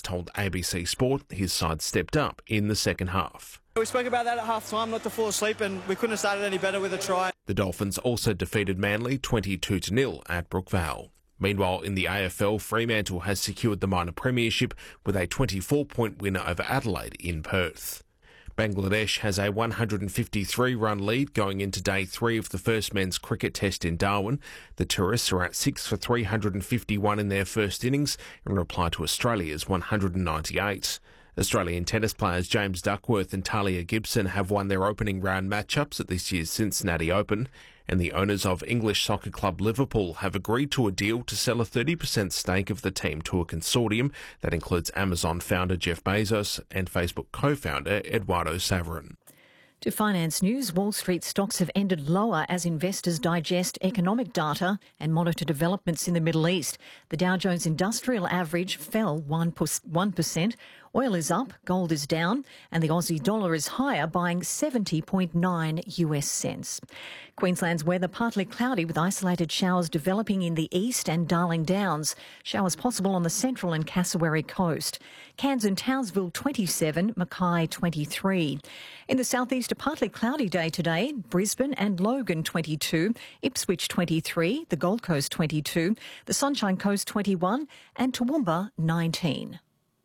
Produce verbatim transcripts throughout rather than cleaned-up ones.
told A B C Sport his side stepped up in the second half. We spoke about that at half-time, not to fall asleep, and we couldn't have started any better with a try. The Dolphins also defeated Manly twenty-two to nil at Brookvale. Meanwhile, in the A F L, Fremantle has secured the minor premiership with a twenty-four point win over Adelaide in Perth. Bangladesh has a one hundred fifty-three run lead going into day three of the first men's cricket test in Darwin. The tourists are at six for three hundred fifty-one in their first innings in reply to Australia's one hundred ninety-eight. Australian tennis players James Duckworth and Talia Gibson have won their opening round matchups at this year's Cincinnati Open, and the owners of English soccer club Liverpool have agreed to a deal to sell a thirty percent stake of the team to a consortium that includes Amazon founder Jeff Bezos and Facebook co-founder Eduardo Saverin. To finance news, Wall Street stocks have ended lower as investors digest economic data and monitor developments in the Middle East. The Dow Jones Industrial Average fell one percent. Oil is up, gold is down, and the Aussie dollar is higher, buying seventy point nine U S cents. Queensland's weather partly cloudy with isolated showers developing in the east and Darling Downs. Showers possible on the central and Cassowary coast. Cairns and Townsville twenty-seven, Mackay twenty-three. In the southeast, a partly cloudy day today. Brisbane and Logan twenty-two, Ipswich twenty-three, the Gold Coast twenty-two, the Sunshine Coast twenty-one, and Toowoomba nineteen.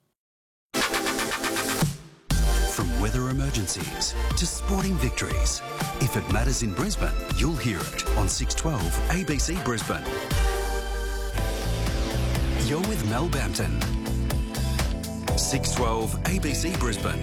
From weather emergencies to sporting victories, if it matters in Brisbane, you'll hear it on six twelve A B C Brisbane. You're with Mel Bampton. six twelve A B C Brisbane.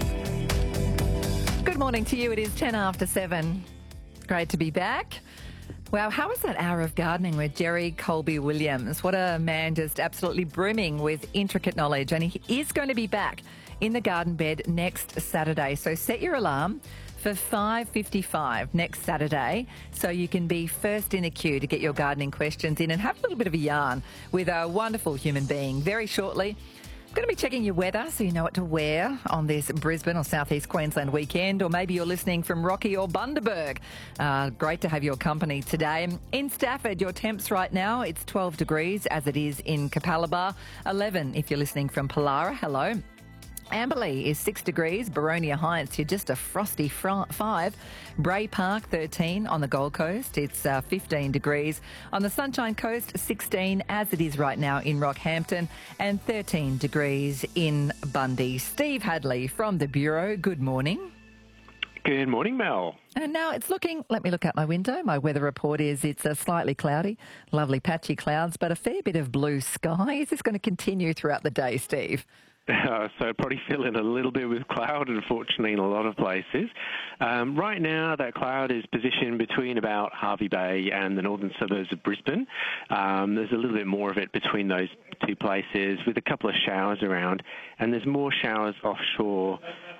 Good morning to you. It is ten after seven. Great to be back. Wow, how was that hour of gardening with Jerry Colby Williams? What a man, just absolutely brimming with intricate knowledge. And he is going to be back in the garden bed next Saturday. So set your alarm for five fifty-five next Saturday so you can be first in the queue to get your gardening questions in and have a little bit of a yarn with a wonderful human being. Very shortly, I'm going to be checking your weather so you know what to wear on this Brisbane or southeast Queensland weekend, or maybe you're listening from Rocky or Bundaberg. Uh, great to have your company today. In Stafford, your temps right now, it's twelve degrees as it is in Capalaba, eleven if you're listening from Pallara. Hello. Amberley is six degrees, Baronia Heights, you're just a frosty fr- five. Bray Park, thirteen on the Gold Coast, it's uh, fifteen degrees. On the Sunshine Coast, sixteen as it is right now in Rockhampton, and thirteen degrees in Bundy. Steve Hadley from the Bureau, good morning. Good morning, Mel. And now it's looking, let me look out my window. My weather report is it's uh, slightly cloudy, lovely patchy clouds, but a fair bit of blue sky. Is this going to continue throughout the day, Steve? Uh, so probably filling a little bit with cloud, unfortunately, in a lot of places. Um, right now, that cloud is positioned between about Hervey Bay and the northern suburbs of Brisbane. Um, there's a little bit more of it between those two places with a couple of showers around, and there's more showers offshore.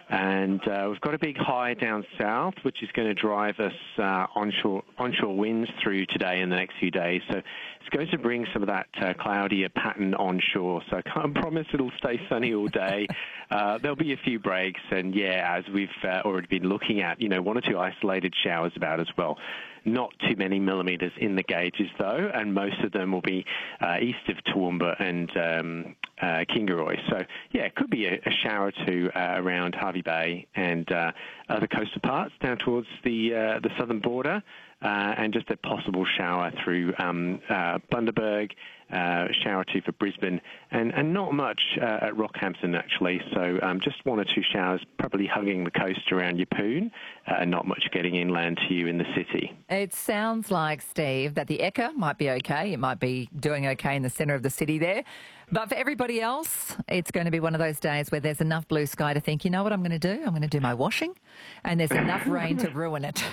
And uh, we've got a big high down south, which is going to drive us uh, onshore onshore winds through today and the next few days. So it's going to bring some of that uh, cloudier pattern onshore. So I can't promise it'll stay sunny all day. uh, there'll be a few breaks. And, yeah, as we've uh, already been looking at, you know, one or two isolated showers about as well. Not too many millimetres in the gauges, though, and most of them will be uh, east of Toowoomba and um, uh, Kingaroy. So, yeah, it could be a, a shower or two uh, around Hervey Bay and uh, other coastal parts down towards the uh, the southern border, uh, and just a possible shower through um, uh, Bundaberg, uh, shower or two for Brisbane, and, and not much uh, at Rockhampton, actually. So um, just one or two showers, probably hugging the coast around Yeppoon, uh, and not much getting inland to you in the city. It sounds like, Steve, that the Ekka might be okay. It might be doing okay in the centre of the city there. But for everybody else, it's going to be one of those days where there's enough blue sky to think, you know what I'm going to do? I'm going to do my washing, and there's enough rain to ruin it.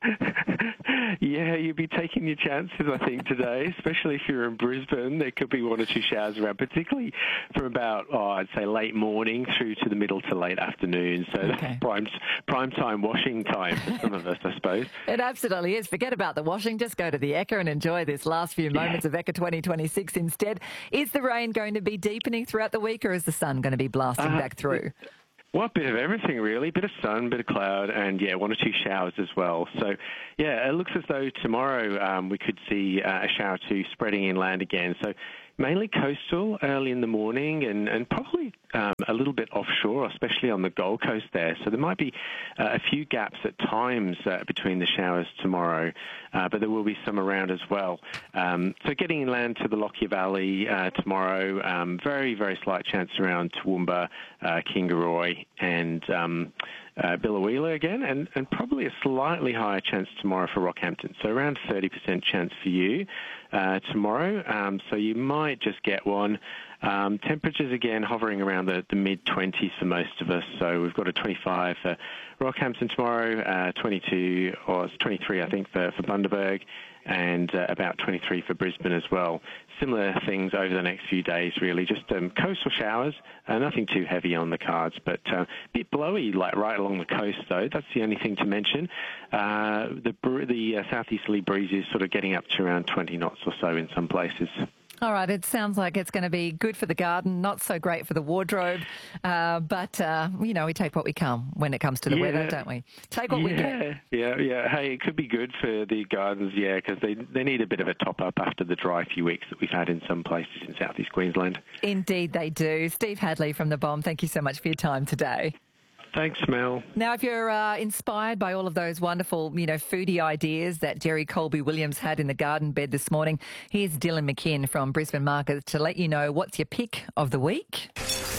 Yeah, you'll be taking your chances, I think, today, especially if you're in Brisbane. There could be one or two showers around, particularly from about, oh, I'd say late morning through to the middle to late afternoon. So okay. That's prime, prime time washing time for some of us, I suppose. It absolutely is. Forget about the washing. Just go to the Ekka and enjoy this last few moments yeah. of Ekka twenty twenty-six instead. Is the rain going to be deepening throughout the week, or is the sun going to be blasting uh, back through? Well, a bit of everything, really. A bit of sun, a bit of cloud, and, yeah, one or two showers as well. So, yeah, it looks as though tomorrow um, we could see uh, a shower or two spreading inland again. So mainly coastal early in the morning and, and probably um, a little bit offshore, especially on the Gold Coast there. So there might be uh, a few gaps at times uh, between the showers tomorrow, uh, but there will be some around as well. Um, so getting inland to the Lockyer Valley uh, tomorrow, um, very, very slight chance around Toowoomba, uh, Kingaroy and um, uh, Biloela again, and, and probably a slightly higher chance tomorrow for Rockhampton. So around thirty percent chance for you uh, tomorrow. Um, so you might just get one. Um, temperatures, again, hovering around the, the mid twenties for most of us. So we've got a twenty-five for Rockhampton tomorrow, uh, twenty-two, or twenty-three, I think, for, for Bundaberg, and uh, about twenty-three for Brisbane as well. Similar things over the next few days, really. Just um, coastal showers, uh, nothing too heavy on the cards, but uh, a bit blowy, like right along the coast, though. That's the only thing to mention. Uh, the the uh, southeasterly breeze is sort of getting up to around twenty knots or so in some places. All right, it sounds like it's going to be good for the garden, not so great for the wardrobe, uh, but, uh, you know, we take what we come when it comes to the yeah. weather, don't we? Take what yeah. we get. Yeah, yeah. Hey, it could be good for the gardens, yeah, because they, they need a bit of a top-up after the dry few weeks that we've had in some places in southeast Queensland. Indeed they do. Steve Hadley from The Bomb, thank you so much for your time today. Thanks, Mel. Now, if you're uh, inspired by all of those wonderful, you know, foodie ideas that Jerry Colby Williams had in the garden bed this morning, here's Dylan McKinn from Brisbane Market to let you know what's your pick of the week.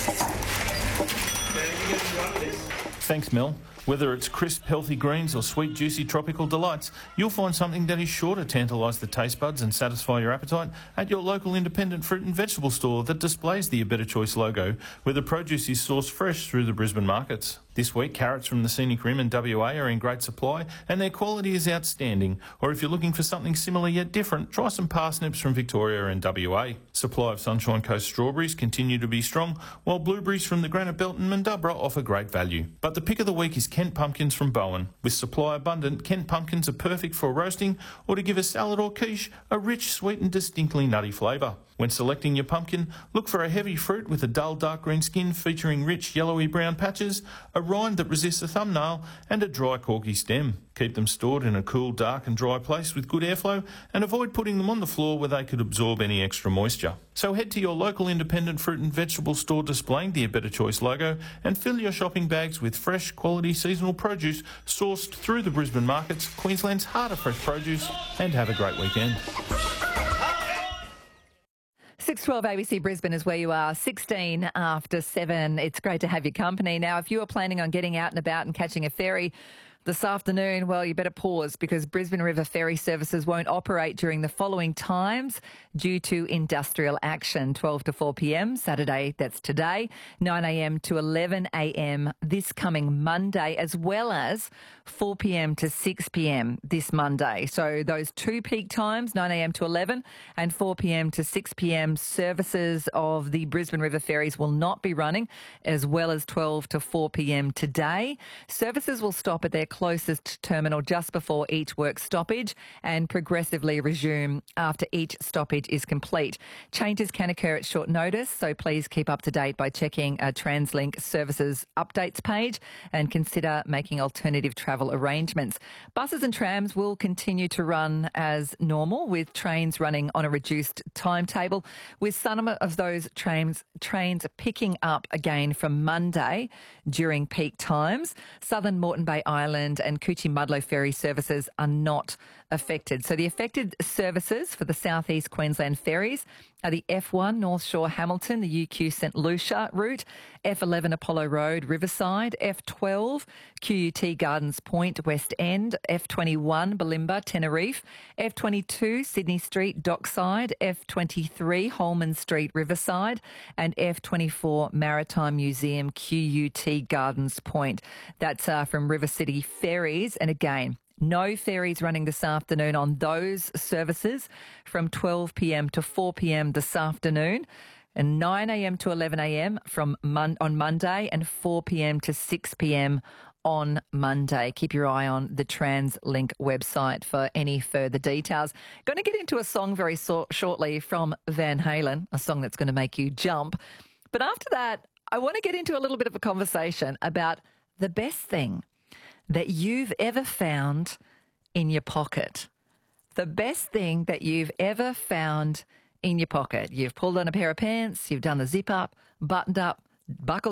Thanks, Mel. Whether it's crisp, healthy greens or sweet, juicy tropical delights, you'll find something that is sure to tantalise the taste buds and satisfy your appetite at your local independent fruit and vegetable store that displays the A Better Choice logo, where the produce is sourced fresh through the Brisbane markets. This week, carrots from the Scenic Rim in W A are in great supply and their quality is outstanding. Or if you're looking for something similar yet different, try some parsnips from Victoria and W A. Supply of Sunshine Coast strawberries continue to be strong, while blueberries from the Granite Belt and Mandubra offer great value. But the pick of the week is Kent pumpkins from Bowen. With supply abundant, Kent pumpkins are perfect for roasting or to give a salad or quiche a rich, sweet and distinctly nutty flavour. When selecting your pumpkin, look for a heavy fruit with a dull dark green skin featuring rich yellowy brown patches, a rind that resists a thumbnail and a dry corky stem. Keep them stored in a cool, dark and dry place with good airflow and avoid putting them on the floor where they could absorb any extra moisture. So head to your local independent fruit and vegetable store displaying the A Better Choice logo and fill your shopping bags with fresh, quality seasonal produce sourced through the Brisbane markets, Queensland's heart of fresh produce, and have a great weekend. six twelve A B C Brisbane is where you are, sixteen after seven. It's great to have your company. Now, if you are planning on getting out and about and catching a ferry this afternoon, well, you better pause because Brisbane River ferry services won't operate during the following times due to industrial action. twelve to four p m Saturday, that's today, nine a m to eleven a m this coming Monday, as well as four p m to six p m this Monday. So those two peak times, nine a m to eleven and four p m to six p m, services of the Brisbane River ferries will not be running, as well as twelve to four p m today. Services will stop at their closest terminal just before each work stoppage and progressively resume after each stoppage is complete. Changes can occur at short notice, so please keep up to date by checking a TransLink services updates page and consider making alternative travel arrangements. Buses and trams will continue to run as normal, with trains running on a reduced timetable, with some of those trains trains picking up again from Monday during peak times. Southern Moreton Bay Island and Coochie-Mudlow ferry services are not affected. So the affected services for the South East Queensland ferries are the F one North Shore Hamilton, the U Q St Lucia route, F eleven Apollo Road Riverside, F twelve Q U T Gardens Point West End, F twenty-one Bulimba Tenerife, F twenty-two Sydney Street Dockside, F twenty-three Holman Street Riverside and F twenty-four Maritime Museum Q U T Gardens Point. That's uh, from River City Ferries. And again, no ferries running this afternoon on those services from twelve p m to four p m this afternoon, and nine a m to eleven a m from mon- on Monday, and four p m to six p m on Monday. Keep your eye on the TransLink website for any further details. Going to get into a song very so- shortly from Van Halen, a song that's going to make you jump. But after that, I want to get into a little bit of a conversation about the best thing that you've ever found in your pocket. The best thing that you've ever found in your pocket. You've pulled on a pair of pants, you've done the zip up, buttoned up, buckled